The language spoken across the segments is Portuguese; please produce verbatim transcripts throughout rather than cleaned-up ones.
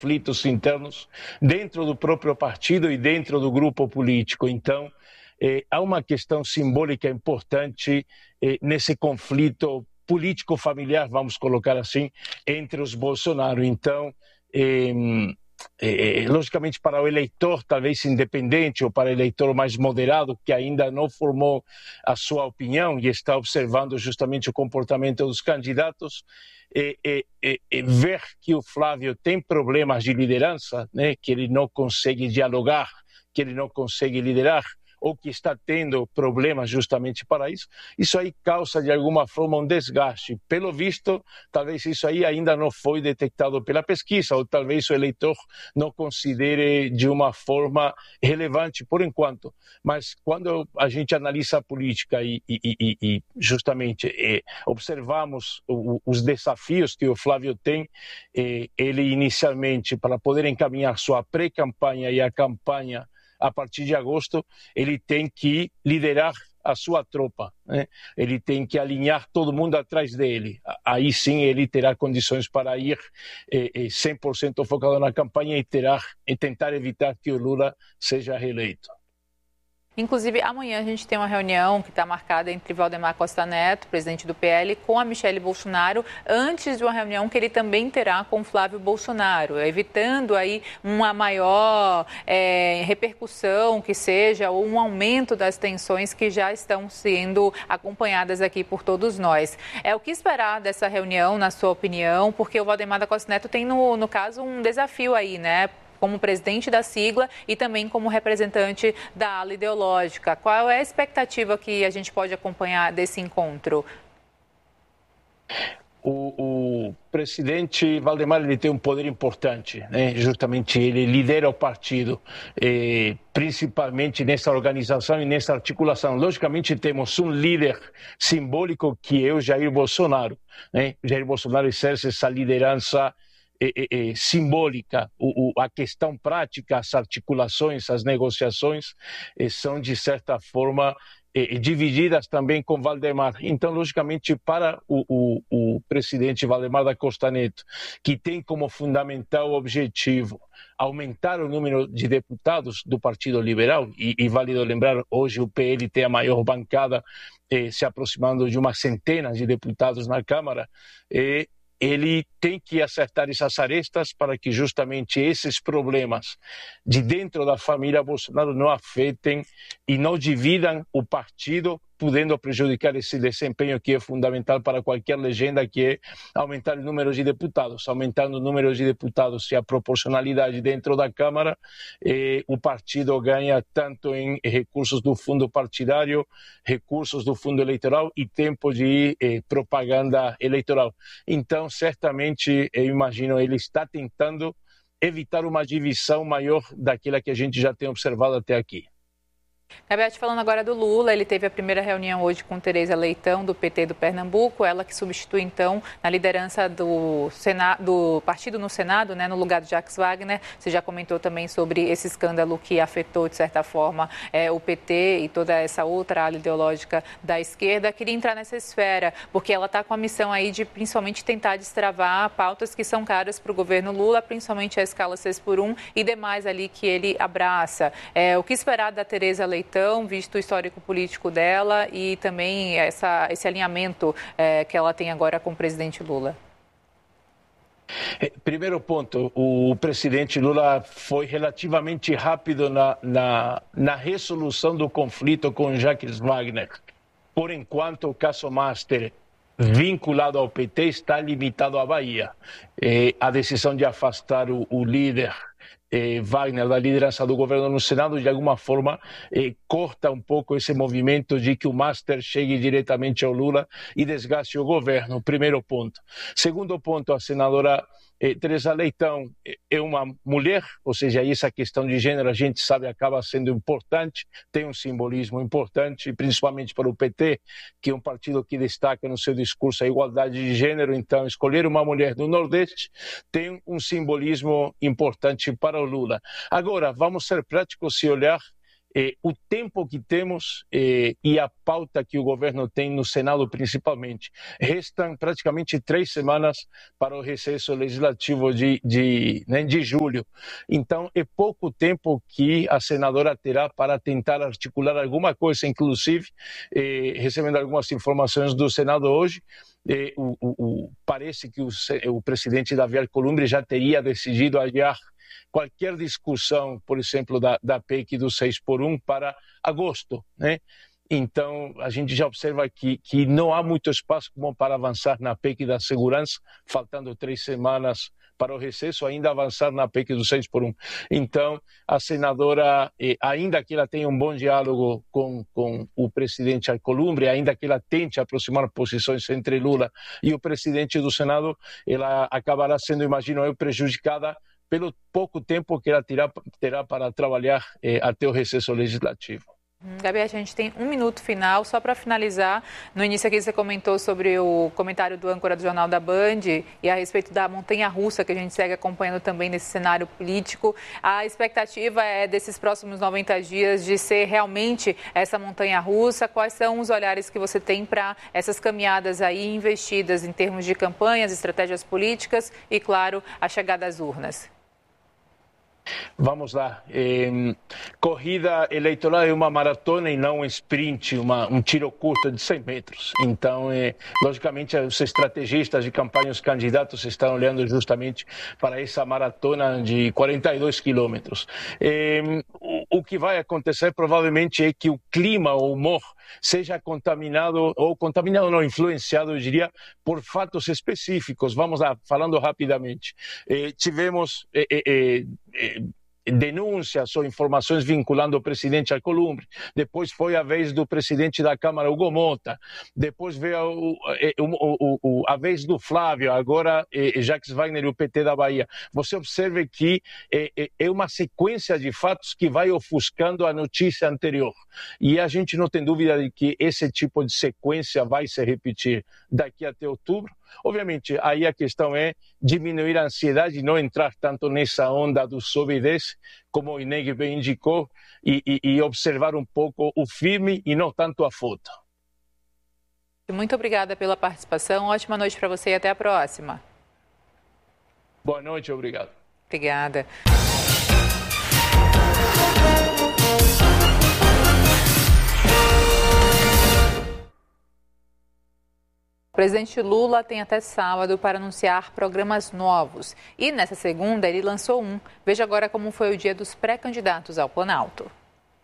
conflitos internos dentro do próprio partido e dentro do grupo político. Então, eh, há uma questão simbólica importante eh, nesse conflito político-familiar, vamos colocar assim, entre os Bolsonaro. Então, eh, eh, logicamente, para o eleitor talvez independente ou para o eleitor mais moderado, que ainda não formou a sua opinião e está observando justamente o comportamento dos candidatos, E, e, e ver que o Flávio tem problemas de liderança, né, que ele não consegue dialogar, que ele não consegue liderar, ou que está tendo problemas justamente para isso, isso aí causa de alguma forma um desgaste. Pelo visto, talvez isso aí ainda não foi detectado pela pesquisa, ou talvez o eleitor não considere de uma forma relevante por enquanto. Mas quando a gente analisa a política e, e, e, e justamente e observamos o, os desafios que o Flávio tem, e ele inicialmente, para poder encaminhar sua pré-campanha e a campanha a partir de agosto, ele tem que liderar a sua tropa, né? Ele tem que alinhar todo mundo atrás dele. Aí sim ele terá condições para ir eh, cem por cento focado na campanha e, terá, e tentar evitar que o Lula seja reeleito. Inclusive, amanhã a gente tem uma reunião que está marcada entre Valdemar Costa Neto, presidente do P L, com a Michelle Bolsonaro, antes de uma reunião que ele também terá com Flávio Bolsonaro, evitando aí uma maior é, repercussão que seja, ou um aumento das tensões que já estão sendo acompanhadas aqui por todos nós. É o que esperar dessa reunião, na sua opinião, porque o Valdemar da Costa Neto tem, no, no caso, um desafio aí, né? Como presidente da sigla e também como representante da ala ideológica. Qual é a expectativa que a gente pode acompanhar desse encontro? O, o presidente Valdemar ele tem um poder importante, né? Justamente ele lidera o partido, eh, principalmente nessa organização e nessa articulação. Logicamente temos um líder simbólico que é o Jair Bolsonaro, né? Jair Bolsonaro exerce essa liderança É, é, é, simbólica, o, o, a questão prática, as articulações, as negociações é, são de certa forma é, divididas também com Valdemar. Então, logicamente, para o, o, o presidente Valdemar da Costa Neto, que tem como fundamental objetivo aumentar o número de deputados do Partido Liberal, e, e válido lembrar, hoje o P L tem a maior bancada, eh, se aproximando de uma centena de deputados na Câmara, eh, ele tem que acertar essas arestas para que justamente esses problemas de dentro da família Bolsonaro não afetem e não dividam o partido, podendo prejudicar esse desempenho que é fundamental para qualquer legenda, que é aumentar o número de deputados. Aumentando o número de deputados e a proporcionalidade dentro da Câmara, eh, o partido ganha tanto em recursos do fundo partidário, recursos do fundo eleitoral e tempo de eh, propaganda eleitoral. Então, certamente, eu imagino, ele está tentando evitar uma divisão maior daquela que a gente já tem observado até aqui. Gabriel, falando agora do Lula, ele teve a primeira reunião hoje com Tereza Leitão, do P T do Pernambuco, ela que substitui, então, na liderança do, Senado, do partido no Senado, né, no lugar do Jacques Wagner. Você já comentou também sobre esse escândalo que afetou, de certa forma, é, o P T e toda essa outra ala ideológica da esquerda. Queria entrar nessa esfera, porque ela está com a missão aí de, principalmente, tentar destravar pautas que são caras para o governo Lula, principalmente a escala seis por um e demais ali que ele abraça. É, o que esperar da Tereza Leitão? Então, visto o histórico político dela e também essa, esse alinhamento é, que ela tem agora com o presidente Lula? Primeiro ponto, o presidente Lula foi relativamente rápido na, na, na resolução do conflito com Jacques Wagner. Por enquanto, o caso Master, vinculado ao P T, está limitado à Bahia. É, a decisão de afastar o, o líder Eh, Wagner da liderança do governo no Senado, de alguma forma, eh, corta um pouco esse movimento de que o Master chegue diretamente ao Lula e desgaste o governo. Primeiro ponto. Segundo ponto, a senadora eh, Tereza Leitão é uma mulher, ou seja, essa questão de gênero, a gente sabe, acaba sendo importante, tem um simbolismo importante, principalmente para o P T, que é um partido que destaca no seu discurso a igualdade de gênero. Então, escolher uma mulher do Nordeste tem um simbolismo importante para o Lula. Agora, vamos ser práticos e olhar eh, o tempo que temos eh, e a pauta que o governo tem no Senado principalmente. Restam praticamente três semanas para o recesso legislativo de, de, né, de julho. Então, é pouco tempo que a senadora terá para tentar articular alguma coisa, inclusive, eh, recebendo algumas informações do Senado hoje, eh, o, o, o, parece que o, o presidente Davi Alcolumbre já teria decidido adiar qualquer discussão, por exemplo, da, da P E C do seis por um para agosto, né? Então, a gente já observa que, que não há muito espaço como para avançar na P E C da segurança, faltando três semanas para o recesso, ainda avançar na P E C do seis por um. Então, a senadora, eh, ainda que ela tenha um bom diálogo com, com o presidente Alcolumbre, ainda que ela tente aproximar posições entre Lula e o presidente do Senado, ela acabará sendo, imagino eu, prejudicada pelo pouco tempo que ela terá, terá para trabalhar eh, até o recesso legislativo. Gabi, a gente tem um minuto final, só para finalizar. No início aqui você comentou sobre o comentário do âncora do Jornal da Band e a respeito da montanha-russa que a gente segue acompanhando também nesse cenário político. A expectativa é desses próximos noventa dias de ser realmente essa montanha-russa. Quais são os olhares que você tem para essas caminhadas aí investidas em termos de campanhas, estratégias políticas e, claro, a chegada às urnas? Vamos lá. Eh, corrida eleitoral é uma maratona e não um sprint, uma, um tiro curto de cem metros. Então, eh, logicamente, os estrategistas de campanha, os candidatos estão olhando justamente para essa maratona de quarenta e dois quilômetros. Eh, o, o que vai acontecer provavelmente é que o clima, o humor, seja contaminado, ou contaminado não, influenciado, eu diria, por fatos específicos. Vamos lá, falando rapidamente. Eh, tivemos... Eh, eh, eh, denúncias ou informações vinculando o presidente Alcolumbre, depois foi a vez do presidente da Câmara, Hugo Mota, depois veio o, o, o, a vez do Flávio, agora Jacques Wagner e o P T da Bahia. Você observe que é, é uma sequência de fatos que vai ofuscando a notícia anterior. E a gente não tem dúvida de que esse tipo de sequência vai se repetir daqui até outubro. Obviamente, aí a questão é diminuir a ansiedade e não entrar tanto nessa onda do sobe e desce, como o Ineg bem indicou, e, e, e observar um pouco o filme e não tanto a foto. Muito obrigada pela participação, ótima noite para você e até a próxima. Boa noite, obrigado. Obrigada. O presidente Lula tem até sábado para anunciar programas novos. E nessa segunda ele lançou um. Veja agora como foi o dia dos pré-candidatos ao Planalto.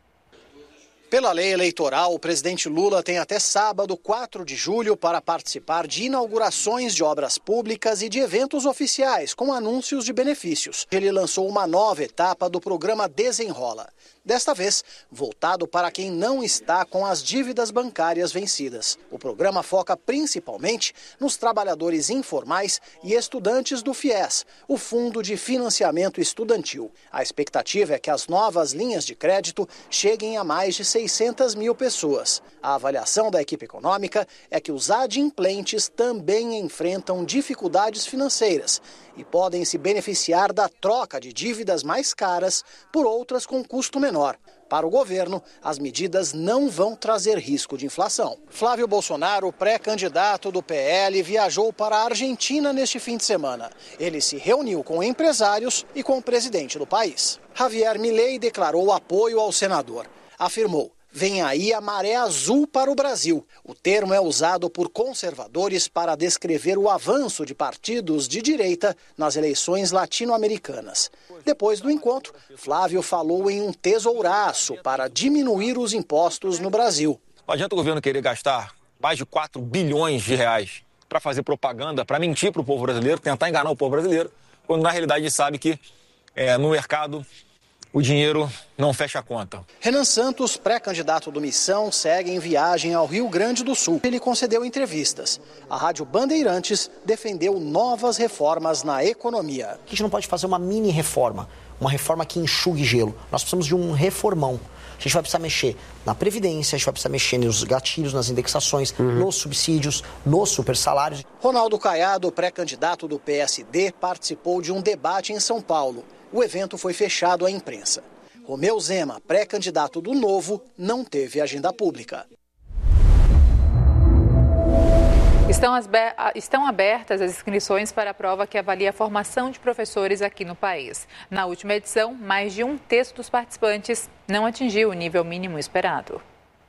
Pela lei eleitoral, o presidente Lula tem até sábado, quatro de julho, para participar de inaugurações de obras públicas e de eventos oficiais com anúncios de benefícios. Ele lançou uma nova etapa do programa Desenrola. Desta vez, voltado para quem não está com as dívidas bancárias vencidas. O programa foca principalmente nos trabalhadores informais e estudantes do FIES, o Fundo de Financiamento Estudantil. A expectativa é que as novas linhas de crédito cheguem a mais de seiscentas mil pessoas. A avaliação da equipe econômica é que os adimplentes também enfrentam dificuldades financeiras e podem se beneficiar da troca de dívidas mais caras por outras com custo menor. Para o governo, as medidas não vão trazer risco de inflação. Flávio Bolsonaro, pré-candidato do P L, viajou para a Argentina neste fim de semana. Ele se reuniu com empresários e com o presidente do país. Javier Milei declarou apoio ao senador. Afirmou: vem aí a maré azul para o Brasil. O termo é usado por conservadores para descrever o avanço de partidos de direita nas eleições latino-americanas. Depois do encontro, Flávio falou em um tesouraço para diminuir os impostos no Brasil. Não adianta o governo querer gastar mais de quatro bilhões de reais para fazer propaganda, para mentir para o povo brasileiro, tentar enganar o povo brasileiro, quando na realidade sabe que é, no mercado o dinheiro não fecha a conta. Renan Santos, pré-candidato do Missão, segue em viagem ao Rio Grande do Sul. Ele concedeu entrevistas. A Rádio Bandeirantes defendeu novas reformas na economia. A gente não pode fazer uma mini reforma, uma reforma que enxugue gelo. Nós precisamos de um reformão. A gente vai precisar mexer na Previdência, a gente vai precisar mexer nos gatilhos, nas indexações, uhum. nos subsídios, nos supersalários. Ronaldo Caiado, pré-candidato do P S D, participou de um debate em São Paulo. O evento foi fechado à imprensa. Romeu Zema, pré-candidato do Novo, não teve agenda pública. Estão, as, estão abertas as inscrições para a prova que avalia a formação de professores aqui no país. Na última edição, mais de um terço dos participantes não atingiu o nível mínimo esperado.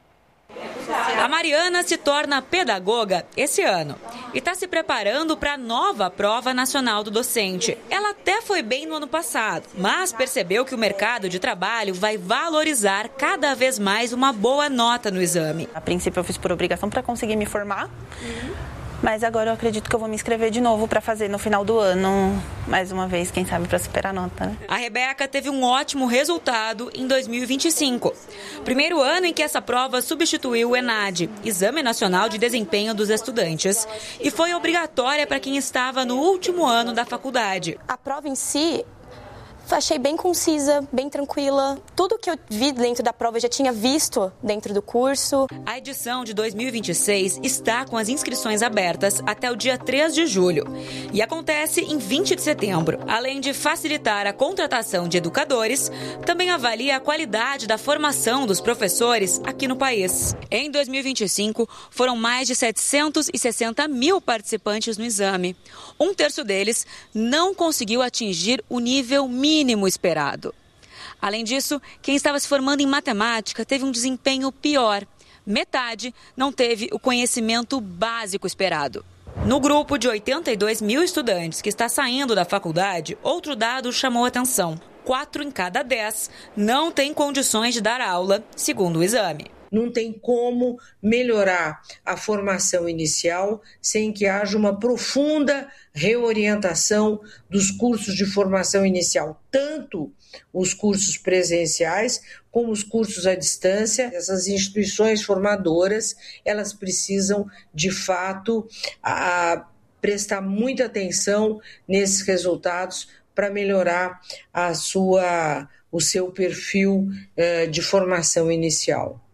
A Mariana se torna pedagoga esse ano e está se preparando para a nova prova nacional do docente. Ela até foi bem no ano passado, mas percebeu que o mercado de trabalho vai valorizar cada vez mais uma boa nota no exame. A princípio eu fiz por obrigação para conseguir me formar, uhum. Mas agora eu acredito que eu vou me inscrever de novo para fazer no final do ano, mais uma vez, quem sabe, para superar a nota, né? A Rebeca teve um ótimo resultado em dois mil e vinte e cinco. Primeiro ano em que essa prova substituiu o ENAD, Exame Nacional de Desempenho dos Estudantes, e foi obrigatória para quem estava no último ano da faculdade. A prova em si, achei bem concisa, bem tranquila. Tudo que eu vi dentro da prova eu já tinha visto dentro do curso. A edição de dois mil e vinte e seis está com as inscrições abertas até o dia três de julho e acontece em vinte de setembro. Além de facilitar a contratação de educadores, também avalia a qualidade da formação dos professores aqui no país. Em dois mil e vinte e cinco, foram mais de setecentos e sessenta mil participantes no exame. Um terço deles não conseguiu atingir o nível mínimo mínimo esperado. Além disso, quem estava se formando em matemática teve um desempenho pior. Metade não teve o conhecimento básico esperado. No grupo de oitenta e dois mil estudantes que está saindo da faculdade, outro dado chamou a atenção. Quatro em cada dez não têm condições de dar aula, segundo o exame. Não tem como melhorar a formação inicial sem que haja uma profunda reorientação dos cursos de formação inicial, tanto os cursos presenciais como os cursos à distância. Essas instituições formadoras, elas precisam, de fato, a, prestar muita atenção nesses resultados para melhorar a sua, o seu perfil uh, de formação inicial.